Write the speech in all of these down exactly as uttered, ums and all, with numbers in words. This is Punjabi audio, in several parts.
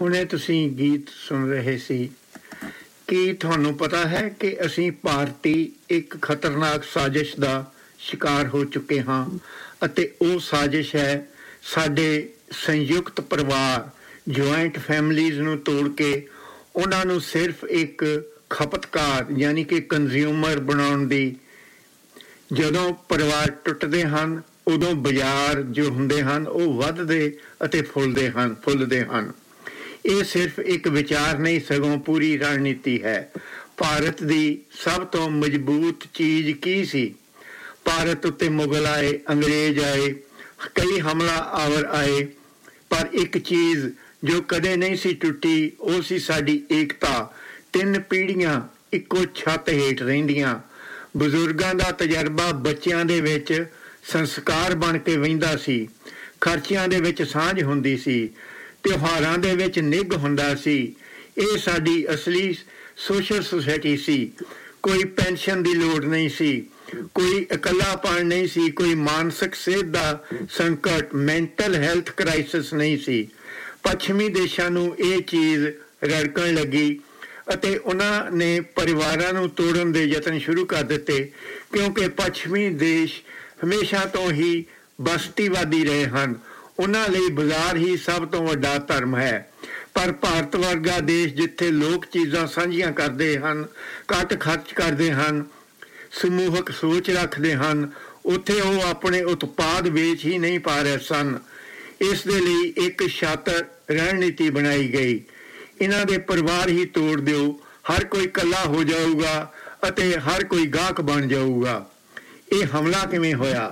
ਹੁਣੇ ਤੁਸੀਂ ਗੀਤ ਸੁਣ ਰਹੇ ਸੀ। ਕੀ ਤੁਹਾਨੂੰ ਪਤਾ ਹੈ ਕਿ ਅਸੀਂ ਭਾਰਤੀ ਇੱਕ ਖਤਰਨਾਕ ਸਾਜ਼ਿਸ਼ ਦਾ ਸ਼ਿਕਾਰ ਹੋ ਚੁੱਕੇ ਹਾਂ ਅਤੇ ਉਹ ਸਾਜ਼ਿਸ਼ ਹੈ ਸਾਡੇ ਸੰਯੁਕਤ ਪਰਿਵਾਰ ਜੁਆਇੰਟ ਫੈਮਲੀਜ਼ ਨੂੰ ਤੋੜ ਕੇ ਉਹਨਾਂ ਨੂੰ ਸਿਰਫ ਇੱਕ ਖਪਤਕਾਰ ਯਾਨੀ ਕਿ ਕੰਜ਼ਿਊਮਰ ਬਣਾਉਣ ਦੀ। ਜਦੋਂ ਪਰਿਵਾਰ ਟੁੱਟਦੇ ਹਨ ਉਦੋਂ ਬਾਜ਼ਾਰ ਜੋ ਹੁੰਦੇ ਹਨ ਉਹ ਵੱਧਦੇ ਅਤੇ ਫੁੱਲਦੇ ਹਨ ਫੁੱਲਦੇ ਹਨ। ਇਹ ਸਿਰਫ ਇੱਕ ਵਿਚਾਰ ਨਹੀਂ ਸਗੋਂ ਪੂਰੀ ਰਣਨੀਤੀ ਹੈ। ਭਾਰਤ ਦੀ ਸਭ ਤੋਂ ਮਜ਼ਬੂਤ ਚੀਜ਼ ਕੀ ਸੀ? ਭਾਰਤ ਉੱਤੇ ਮੁਗਲ ਆਏ, ਅੰਗਰੇਜ਼ ਆਏ, ਕਈ ਹਮਲਾ ਆਵਰ ਆਏ, ਪਰ ਇੱਕ ਚੀਜ਼ ਜੋ ਕਦੇ ਨਹੀਂ ਸੀ ਟੁੱਟੀ ਉਹ ਸੀ ਸਾਡੀ ਏਕਤਾ। ਤਿੰਨ ਪੀੜ੍ਹੀਆਂ ਇੱਕੋ ਛੱਤ ਹੇਠ ਰਹਿੰਦੀਆਂ। ਬਜ਼ੁਰਗਾਂ ਦਾ ਤਜਰਬਾ ਬੱਚਿਆਂ ਦੇ ਵਿੱਚ ਸੰਸਕਾਰ ਬਣ ਕੇ ਵਹਿੰਦਾ ਸੀ। ਖਰਚਿਆਂ ਦੇ ਵਿੱਚ ਸਾਂਝ ਹੁੰਦੀ ਸੀ, ਤਿਉਹਾਰਾਂ ਦੇ ਵਿੱਚ ਨਿੱਘ ਹੁੰਦਾ ਸੀ। ਇਹ ਸਾਡੀ ਅਸਲੀ ਸੋਸ਼ਲ ਸੁਸਾਇਟੀ ਸੀ। ਕੋਈ ਪੈਨਸ਼ਨ ਦੀ ਲੋੜ ਨਹੀਂ ਸੀ, ਕੋਈ ਇਕੱਲਾਪਣ ਨਹੀਂ ਸੀ, ਕੋਈ ਮਾਨਸਿਕ ਸਿਹਤ ਦਾ ਸੰਕਟ ਮੈਂਟਲ ਹੈਲਥ ਕ੍ਰਾਈਸਿਸ ਨਹੀਂ ਸੀ। ਪੱਛਮੀ ਦੇਸ਼ਾਂ ਨੂੰ ਇਹ ਚੀਜ਼ ਰੜਕਣ ਲੱਗੀ ਅਤੇ ਉਹਨਾਂ ਨੇ ਪਰਿਵਾਰਾਂ ਨੂੰ ਤੋੜਨ ਦੇ ਯਤਨ ਸ਼ੁਰੂ ਕਰ ਦਿੱਤੇ ਕਿਉਂਕਿ ਪੱਛਮੀ ਦੇਸ਼ ਹਮੇਸ਼ਾ ਤੋਂ ਹੀ ਬਸਤੀਵਾਦੀ ਰਹੇ ਹਨ। ਉਹਨਾਂ ਲਈ ਬਾਜ਼ਾਰ ਹੀ ਸਭ ਤੋਂ ਵੱਡਾ ਧਰਮ ਹੈ। ਪਰ ਭਾਰਤ ਵਰਗਾ ਦੇਸ਼ ਜਿੱਥੇ ਲੋਕ ਚੀਜ਼ਾਂ ਸਾਂਝੀਆਂ ਕਰਦੇ ਹਨ, ਘੱਟ ਖਰਚ ਕਰਦੇ ਹਨ, ਸਮੂਹਕ ਸੋਚ ਰੱਖਦੇ ਹਨ, ਉੱਥੇ ਉਹ ਆਪਣੇ ਉਤਪਾਦ ਵੇਚ ਹੀ ਨਹੀਂ ਪਾ ਰਹੇ ਸਨ। ਇਸ ਦੇ ਲਈ ਇੱਕ ਸ਼ਾਤਰ ਰਣਨੀਤੀ ਬਣਾਈ ਗਈ। ਇਹਨਾਂ ਦੇ ਪਰਿਵਾਰ ਹੀ ਤੋੜ ਦਿਓ, ਹਰ ਕੋਈ ਇਕੱਲਾ ਹੋ ਜਾਊਗਾ ਅਤੇ ਹਰ ਕੋਈ ਗਾਹਕ ਬਣ ਜਾਊਗਾ। ਇਹ ਹਮਲਾ ਕਿਵੇਂ ਹੋਇਆ?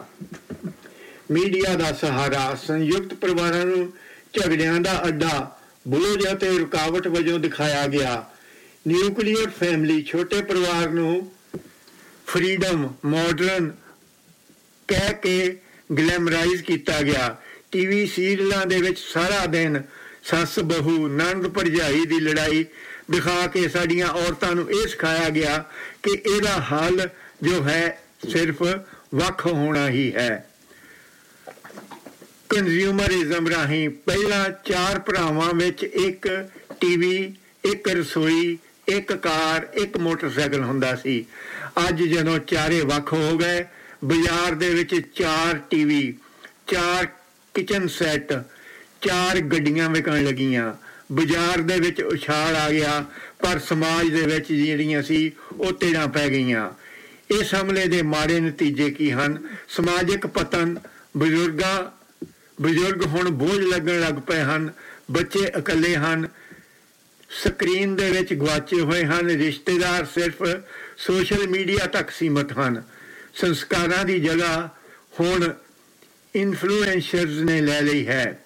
ਮੀਡੀਆ ਦਾ ਸਹਾਰਾ ਸੰਯੁਕਤ ਪਰਿਵਾਰਾਂ ਨੂੰ ਝਗੜਿਆਂ ਦਾ ਅੱਡਾ, ਬੋਝ ਅਤੇ ਰੁਕਾਵਟ ਵਜੋਂ ਦਿਖਾਇਆ ਗਿਆ। ਨਿਊਕਲੀਅਰ ਫੈਮਿਲੀ ਛੋਟੇ ਪਰਿਵਾਰ ਨੂੰ ਫਰੀडम ਮਾਡਰਨ ਕਹਿ ਕੇ ਗਲੈਮਰਾਈਜ਼ ਕੀਤਾ ਗਿਆ। ਟੀਵੀ ਸੀਰੀਅਲਾਂ ਦੇ ਵਿੱਚ ਸਾਰਾ ਦਿਨ ਸੱਸ ਬਹੂ ਨਣਦ ਭਰਜਾਈ ਦੀ ਲੜਾਈ ਦਿਖਾ ਕੇ ਸਾਡੀਆਂ ਔਰਤਾਂ ਨੂੰ ਇਹ ਸਿਖਾਇਆ ਗਿਆ ਕਿ ਇਹਦਾ ਹੱਲ ਜੋ ਹੈ ਸਿਰਫ ਵੱਖ ਹੋਣਾ ਹੀ ਹੈ। ਕੰਜ਼ਿਊਮਰਿਜ਼ਮ ਰਾਹੀਂ ਪਹਿਲਾਂ ਚਾਰ ਭਰਾਵਾਂ ਵਿੱਚ ਇੱਕ ਟੀਵੀ, ਇੱਕ ਰਸੋਈ, ਇੱਕ ਕਾਰ, ਇੱਕ ਮੋਟਰਸਾਈਕਲ ਹੁੰਦਾ ਸੀ। ਅੱਜ ਜਦੋਂ ਚਾਰੇ ਵੱਖ ਹੋ ਗਏ, ਬਾਜ਼ਾਰ ਦੇ ਵਿੱਚ ਚਾਰ ਟੀਵੀ, ਚਾਰ ਕਿਚਨ ਸੈੱਟ, ਚਾਰ ਗੱਡੀਆਂ ਵਿਕਣ ਲੱਗੀਆਂ। ਬਾਜ਼ਾਰ ਦੇ ਵਿੱਚ ਉਛਾਲ ਆ ਗਿਆ ਪਰ ਸਮਾਜ ਦੇ ਵਿੱਚ ਜਿਹੜੀਆਂ ਸੀ ਉਹ ਤੇੜਾਂ ਪੈ ਗਈਆਂ। ਇਸ ਹਮਲੇ ਦੇ ਮਾੜੇ ਨਤੀਜੇ ਕੀ ਹਨ? ਸਮਾਜਿਕ ਪਤਨ, ਬਜ਼ੁਰਗਾਂ ਬਜ਼ੁਰਗ ਹੁਣ ਬੋਝ ਲੱਗਣ ਲੱਗ ਪਏ ਹਨ, ਬੱਚੇ ਇਕੱਲੇ ਹਨ, ਸਕਰੀਨ ਦੇ ਵਿੱਚ ਗੁਆਚੇ ਹੋਏ ਹਨ, ਰਿਸ਼ਤੇਦਾਰ ਸਿਰਫ ਸੋਸ਼ਲ ਮੀਡੀਆ ਤੱਕ ਸੀਮਤ ਹਨ। ਸੰਸਕਾਰਾਂ ਦੀ ਜਗ੍ਹਾ ਹੁਣ ਇਨਫਲੂਐਂਸਰਸ ਨੇ ਲੈ ਲਈ ਹੈ।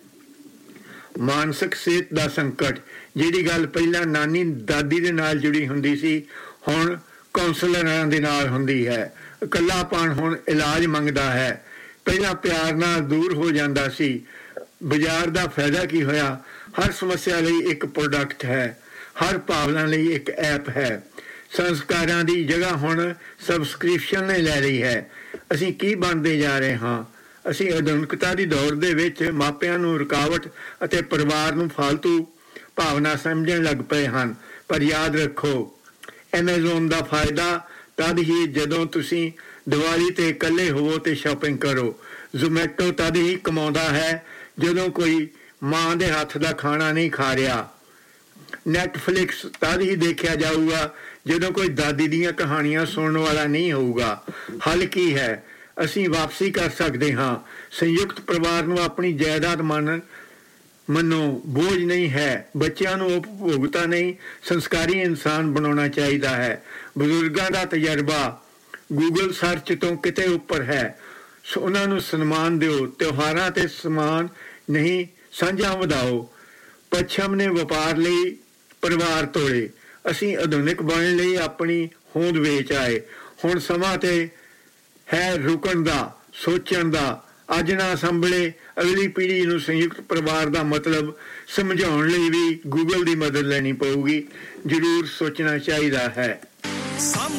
ਮਾਨਸਿਕ ਸਿਹਤ ਦਾ ਸੰਕਟ, ਜਿਹੜੀ ਗੱਲ ਪਹਿਲਾਂ ਨਾਨੀ ਦਾਦੀ ਦੇ ਨਾਲ ਜੁੜੀ ਹੁੰਦੀ ਸੀ ਹੁਣ ਕਾਉਂਸਲਰਾਂ ਦੇ ਨਾਲ ਹੁੰਦੀ ਹੈ। ਇਕੱਲਾਪਣ ਹੁਣ ਇਲਾਜ ਮੰਗਦਾ ਹੈ। ਪਹਿਲਾਂ ਪਿਆਰ ਨਾਲ ਦੂਰ ਹੋ ਜਾਂਦਾ ਸੀ। ਬਾਜ਼ਾਰ ਦਾ ਫਾਇਦਾ ਕੀ ਹੋਇਆ? ਹਰ ਸਮੱਸਿਆ ਲਈ ਇੱਕ ਪ੍ਰੋਡਕਟ ਹੈ, ਹਰ ਭਾਵਨਾ ਲਈ ਇੱਕ ਐਪ ਹੈ। ਸੰਸਕਾਰਾਂ ਦੀ ਜਗ੍ਹਾ ਹੁਣ ਸਬਸਕ੍ਰਿਪਸ਼ਨ ਨੇ ਲੈ ਲਈ ਹੈ। ਅਸੀਂ ਕੀ ਬਣਦੇ ਜਾ ਰਹੇ ਹਾਂ? ਅਸੀਂ ਆਧੁਨਿਕਤਾ ਦੀ ਦੌੜ ਦੇ ਵਿੱਚ ਮਾਪਿਆਂ ਨੂੰ ਰੁਕਾਵਟ ਅਤੇ ਪਰਿਵਾਰ ਨੂੰ ਫਾਲਤੂ ਭਾਵਨਾ ਸਮਝਣ ਲੱਗ ਪਏ ਹਨ। ਪਰ ਯਾਦ ਰੱਖੋ, ਐਮਾਜ਼ੋਨ ਦਾ ਫਾਇਦਾ ਤਦ ਹੀ ਜਦੋਂ ਤੁਸੀਂ ਦੀਵਾਲੀ 'ਤੇ ਇਕੱਲੇ ਹੋਵੋ ਅਤੇ ਸ਼ਾਪਿੰਗ ਕਰੋ। ਜ਼ੋਮੈਟੋ ਤਦ ਹੀ ਕਮਾਉਂਦਾ ਹੈ ਜਦੋਂ ਕੋਈ ਮਾਂ ਦੇ ਹੱਥ ਦਾ ਖਾਣਾ ਨਹੀਂ ਖਾ ਰਿਹਾ। ਨੈਟਫਲਿਕਸ ਤਦ ਹੀ ਦੇਖਿਆ ਜਾਊਗਾ ਜਦੋਂ ਕੋਈ ਦਾਦੀ ਦੀਆਂ ਕਹਾਣੀਆਂ ਸੁਣਨ ਵਾਲਾ ਨਹੀਂ ਹੋਊਗਾ। ਹੱਲ ਕੀ ਹੈ? ਅਸੀਂ ਵਾਪਸੀ ਕਰ ਸਕਦੇ ਹਾਂ। ਸੰਯੁਕਤ ਪਰਿਵਾਰ ਨੂੰ ਆਪਣੀ ਜਾਇਦਾਦ ਮੰਨ ਮੰਨੋ, ਬੋਝ ਨਹੀਂ ਹੈ। ਬੱਚਿਆਂ ਨੂੰ ਉਪਭੋਗਤਾ ਨਹੀਂ, ਸੰਸਕਾਰੀ ਇਨਸਾਨ ਬਣਾਉਣਾ ਚਾਹੀਦਾ ਹੈ। ਬਜ਼ੁਰਗਾਂ ਦਾ ਤਜਰਬਾ ਗੂਗਲ ਸਰਚ ਤੋਂ ਕਿਤੇ ਉੱਪਰ ਹੈ। ਉਹਨਾਂ ਨੂੰ ਸਨਮਾਨ ਦਿਓ। ਤਿਉਹਾਰਾਂ 'ਤੇ ਸਮਾਨ ਨਹੀਂ, ਸਾਂਝਾਂ ਵਧਾਓ। ਪੱਛਮ ਨੇ ਵਪਾਰ ਲਈ ਪਰਿਵਾਰ ਤੋੜੇ, ਅਸੀਂ ਆਧੁਨਿਕ ਬਣਨ ਲਈ ਆਪਣੀ ਹੋਂਦ ਵੇਚ ਆਏ। ਹੁਣ ਸਮਾਂ 'ਤੇ ਹੈ ਰੁਕਣ ਦਾ, ਸੋਚਣ ਦਾ। ਅੱਜ ਨਾ ਸੰਭਲੇ ਅਗਲੀ ਪੀੜ੍ਹੀ ਨੂੰ ਸੰਯੁਕਤ ਪਰਿਵਾਰ ਦਾ ਮਤਲਬ ਸਮਝਾਉਣ ਲਈ ਵੀ ਗੂਗਲ ਦੀ ਮਦਦ ਲੈਣੀ ਪਊਗੀ। ਜ਼ਰੂਰ ਸੋਚਣਾ ਚਾਹੀਦਾ ਹੈ।